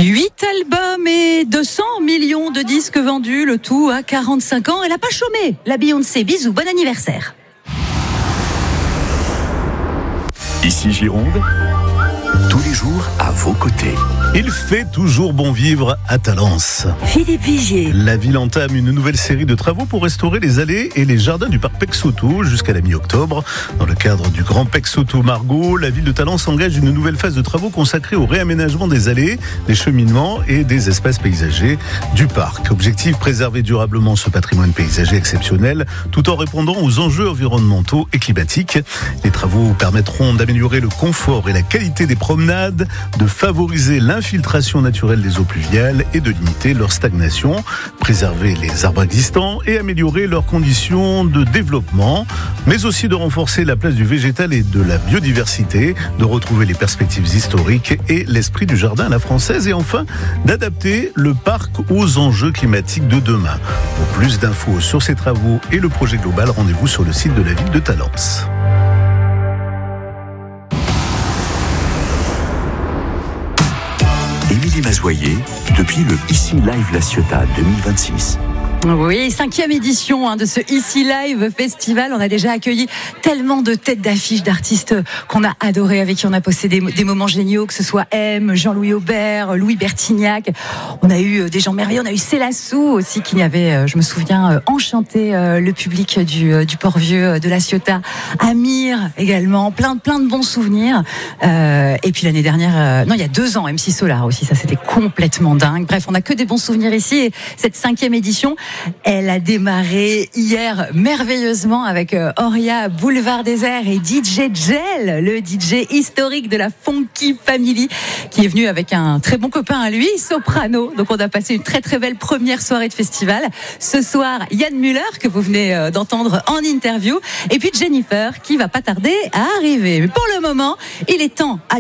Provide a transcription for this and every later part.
8 albums et 200 millions de disques vendus, le tout à 45 ans. Elle n'a pas chômé, la Beyoncé. Bisous, bon anniversaire. Ici Gironde, tous les jours à vos côtés. Il fait toujours bon vivre à Talence. Philippe Vigier. La ville entame une nouvelle série de travaux pour restaurer les allées et les jardins du parc Pexoto jusqu'à la mi-octobre. Dans le cadre du Grand Pexoto Margot, la ville de Talence engage une nouvelle phase de travaux consacrée au réaménagement des allées, des cheminements et des espaces paysagers du parc. Objectif, préserver durablement ce patrimoine paysager exceptionnel tout en répondant aux enjeux environnementaux et climatiques. Les travaux permettront d'améliorer le confort et la qualité des promenades, de favoriser l'infiltration naturelle des eaux pluviales et de limiter leur stagnation, préserver les arbres existants et améliorer leurs conditions de développement, mais aussi de renforcer la place du végétal et de la biodiversité, de retrouver les perspectives historiques et l'esprit du jardin à la française et enfin d'adapter le parc aux enjeux climatiques de demain. Pour plus d'infos sur ces travaux et le projet global, rendez-vous sur le site de la ville de Talence. Émilie Mazoyer, depuis le Ici Live La Ciotat 2026. Oui, 5e édition de ce Ici Live Festival. On a déjà accueilli tellement de têtes d'affiche d'artistes qu'on a adoré, avec qui on a passé des moments géniaux, que ce soit M, Jean-Louis Aubert, Louis Bertignac. On a eu des gens merveilleux. On a eu Célassou aussi qui avait, je me souviens, enchanté le public du Port-Vieux de La Ciotat. Amir également, plein de bons souvenirs. Et puis l'année dernière, il y a 2 ans, MC Solar aussi, ça c'était complètement dingue. Bref, on a que des bons souvenirs ici. Et cette 5e édition, elle a démarré hier merveilleusement avec Oria Boulevard Désert et DJ Gel, le DJ historique de la Funky Family, qui est venu avec un très bon copain à lui, Soprano. Donc on a passé une très belle première soirée de festival. Ce soir, Yann Müller, que vous venez d'entendre en interview, et puis Jennifer, qui va pas tarder à arriver. Mais pour le moment, il est temps à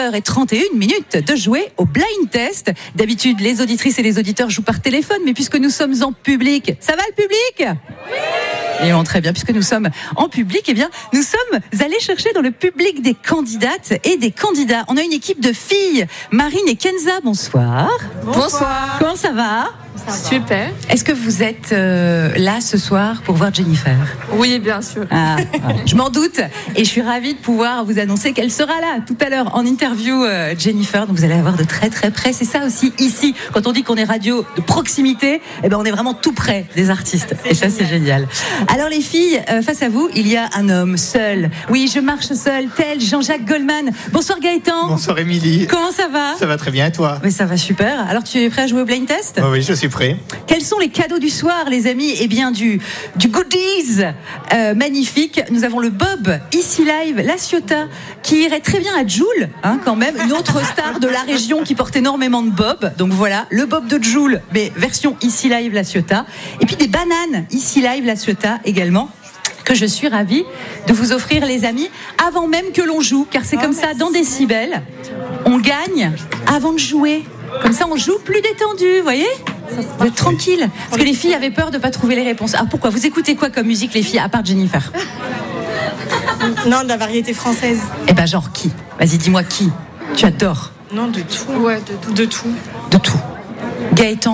19h31 de jouer au blind test. D'habitude, les auditrices et les auditeurs jouent par téléphone, mais puisque nous sommes en public, ça va le public ? Oui. Et bon, très bien, puisque nous sommes en public, eh bien, nous sommes allés chercher dans le public des candidates et des candidats. On a une équipe de filles, Marine et Kenza, bonsoir. Bonsoir. Comment ça va ? Super. Est-ce que vous êtes là ce soir pour voir Jennifer ? Oui, bien sûr. Je m'en doute, et je suis ravie de pouvoir vous annoncer qu'elle sera là tout à l'heure en interview, Jennifer. Donc vous allez la voir de très près. C'est ça aussi ici, quand on dit qu'on est radio de proximité, eh ben on est vraiment tout près des artistes. Et ça c'est génial. Alors les filles, face à vous, il y a un homme seul. Oui, je marche seul, tel Jean-Jacques Goldman. Bonsoir Gaëtan. Bonsoir Émilie. Comment ça va ? Ça va très bien, et toi ? Oui, ça va super. Alors tu es prêt à jouer au blind test ? Oui, je suis prêt. Quels sont les cadeaux du soir, les amis ? Eh bien, du goodies magnifique. Nous avons le Bob Ici Live La Ciotat, qui irait très bien à Joule, quand même, une autre star de la région qui porte énormément de Bob. Donc voilà, le Bob de Joule, mais version Ici Live La Ciotat. Et puis des bananes Ici Live La Ciotat également, que je suis ravie de vous offrir, les amis, avant même que l'on joue, car c'est comme ça, dans Décibel, on gagne avant de jouer. Comme ça, on joue plus détendu, vous voyez ? Vous êtes tranquille. Parce que les filles avaient peur de ne pas trouver les réponses. Ah, pourquoi ? Vous écoutez quoi comme musique, les filles, à part Jennifer ? Non, de la variété française. Eh ben, genre qui ? Vas-y, dis-moi qui tu adores. Non, de tout. Ouais, de tout. De tout. Gaëtan ?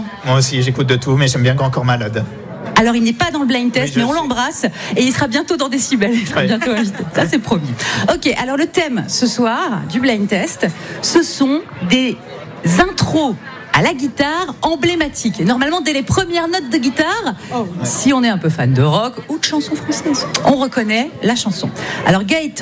Moi aussi, j'écoute de tout, mais j'aime bien Encore Malade. Alors, il n'est pas dans le blind test, oui, mais on l'embrasse. Et il sera bientôt dans Décibel. Il sera bientôt invité. Ça, c'est promis. Ok, alors le thème ce soir du blind test, ce sont des intros à la guitare emblématique. Et normalement, dès les premières notes de guitare, si on est un peu fan de rock ou de chansons françaises, on reconnaît la chanson. Alors Gaëtan,